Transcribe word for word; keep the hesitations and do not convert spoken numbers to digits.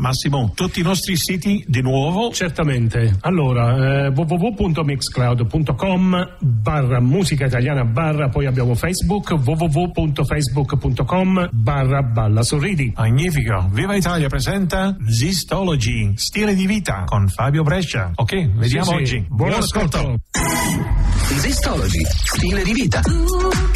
Massimo, tutti i nostri siti di nuovo? Certamente. Allora, eh, w w w punto mixcloud punto com barra musica italiana barra, poi abbiamo Facebook, w w w punto facebook punto com barra Balla Sorridi. Magnifico. Viva Italia presenta Zistology, stile di vita con Fabio Brescia. Ok, vediamo sì, oggi. Sì. Buon, Buon ascolto. ascolto. Zistology, stile di vita.